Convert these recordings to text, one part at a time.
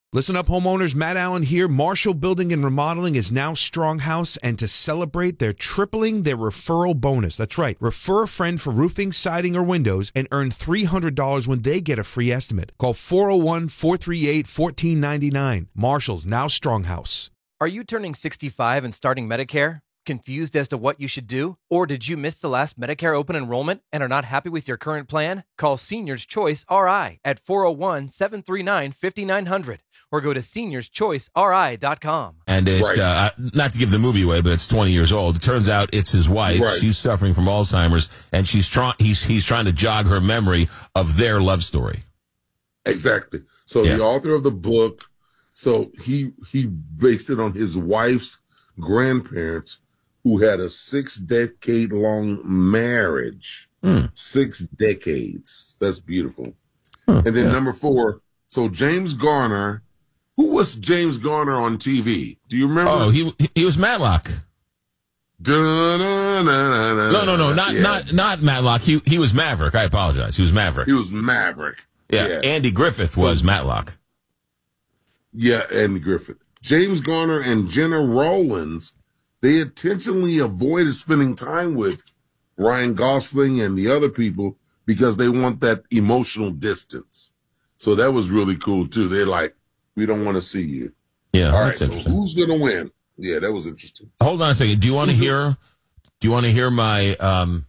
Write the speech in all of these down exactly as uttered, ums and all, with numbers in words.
Listen up, homeowners. Matt Allen here. Marshall Building and Remodeling is now Stronghouse, and to celebrate, they're tripling their referral bonus. That's right. Refer a friend for roofing, siding, or windows and earn three hundred dollars when they get a free estimate. Call four oh one, four three eight, one four nine nine. Marshall's now Stronghouse. Are you turning sixty-five and starting Medicare? Confused as to what you should do? Or did you miss the last Medicare open enrollment and are not happy with your current plan? Call Seniors Choice R I at four oh one, seven three nine, five nine zero zero or go to seniors choice r i dot com. And it, right. uh, not to give the movie away, but it's twenty years old. It turns out it's his wife. Right. She's suffering from Alzheimer's, and she's trying. He's he's trying to jog her memory of their love story. Exactly. So Yeah. the author of the book, so he he based it on his wife's grandparents, who had a six-decade-long marriage. Hmm. Six decades. That's beautiful. Huh, And then yeah. number four, so James Garner. Who was James Garner on T V? Do you remember? Oh, he he was Matlock. No, No, no, no, not yeah. not not Matlock. He he was Maverick. I apologize. He was Maverick. He was Maverick. Yeah, yeah. Andy Griffith was Matlock. Yeah, Andy Griffith. James Garner and Jenna Rollins, they intentionally avoided spending time with Ryan Gosling and the other people because they want that emotional distance. So that was really cool, too. They're like, we don't want to see you. Yeah, All right, that's so interesting. who's going to win? Yeah, that was interesting. Hold on a second. Do you want to hear? Do you want to hear my um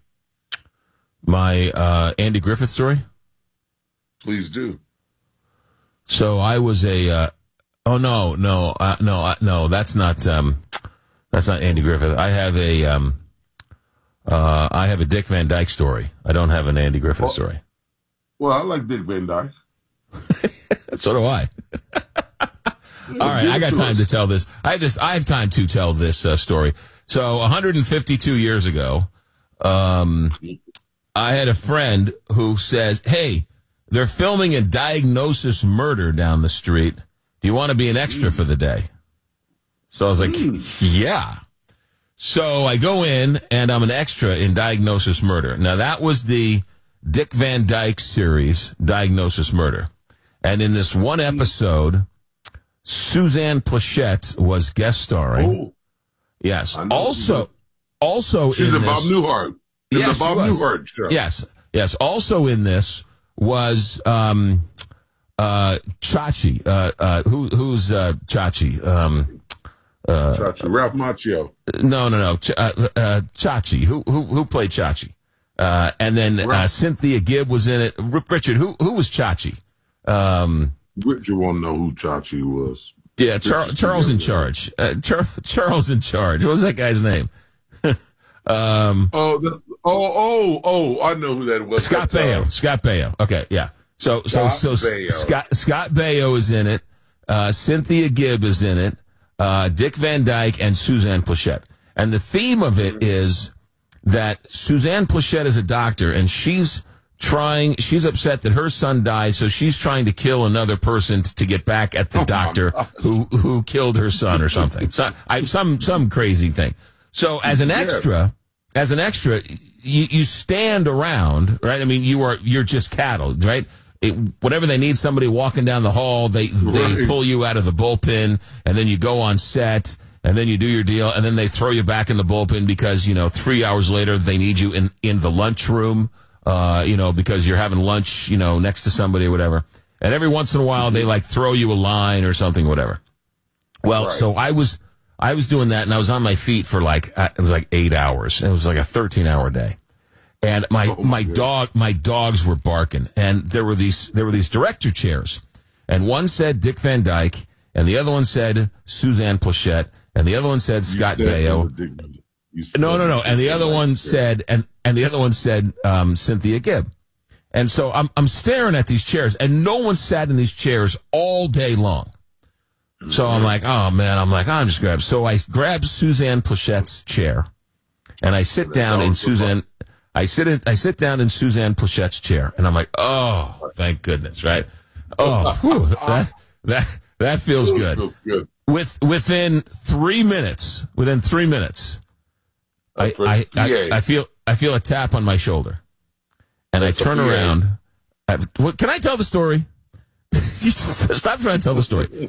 my uh, Andy Griffith story? Please do. So I was a. Uh, oh no, no, uh, no, uh, no. That's not. Um, that's not Andy Griffith. I have a. Um, uh, I have a Dick Van Dyke story. I don't have an Andy Griffith Oh. story. Well, I like Dick Van Dyke. So do I. All right, I got time to tell this. I have this. I have time to tell this uh, story. So, one hundred fifty-two years ago, um, I had a friend who says, "Hey, they're filming a Diagnosis Murder down the street. Do you want to be an extra for the day?" So I was like, "Yeah." So I go in and I'm an extra in Diagnosis Murder. Now that was the Dick Van Dyke series, Diagnosis Murder, and in this one episode, Suzanne Plachette was guest starring. Oh, Yes. I know Also, also she's in a this, Bob Newhart. In Yes, the Bob she was. Newhart show. Yes, yes. Also in this was um, uh, Chachi. Uh, uh, who who's uh, Chachi? Um, Chachi, Ralph Macchio. no, no, no. Ch- uh, uh, Chachi. Who who who played Chachi? Uh, and then uh, Right. Cynthia Gibb was in it. R- Richard, who who was Chachi? Um, Richard won't know who Chachi was. yeah, Char- Richard Charles in Gibb. charge. Uh, Char- Charles in charge. What was that guy's name? um, Oh, that's, oh, oh, oh! I know who that was. Scott That's, uh, Baio. Scott Baio. Okay, yeah. So, so, Scott so Baio. Scott Scott Baio is in it. Uh, Cynthia Gibb is in it. Uh, Dick Van Dyke and Suzanne Plachette. And the theme of it is that Suzanne Plachette is a doctor, and she's trying. She's upset that her son died, so she's trying to kill another person t- to get back at the Oh, doctor who who killed her son or something. So, I, some some crazy thing. So, as an extra. As an extra, you, you stand around, right? I mean, you are you're just cattle, right? It, whenever they need somebody walking down the hall, they they Right. pull you out of the bullpen, and then you go on set, and then you do your deal, and then they throw you back in the bullpen because you know three hours later they need you in in the lunchroom, uh, you know, because you're having lunch, you know, next to somebody or whatever. And every once in a while they like throw you a line or something, whatever. Well, Right. so I was. I was doing that, and I was on my feet for like uh, it was like eight hours. It was like a thirteen-hour day, and my Oh, my my goodness. dog my dogs were barking, and there were these there were these director chairs, and one said Dick Van Dyke, and the other one said Suzanne Plachette, and the other one said Scott You said Baio. the Dick- you said No, no, no, the and the Dick other Van one Dyke. said and and the other one said um, Cynthia Gibb, and so I'm I'm staring at these chairs, and no one sat in these chairs all day long. So I'm like, oh man, I'm like, I'm just grab. So I grab Suzanne Plachette's chair, and I sit down in Suzanne. I sit in, I sit down in Suzanne Plachette's chair, and I'm like, oh, thank goodness, right? Oh, whew, that that that feels good. Feels good. With within three minutes, within three minutes, I I, I I feel I feel a tap on my shoulder, and I turn around. I, what, can I tell the story? Stop trying to tell the story.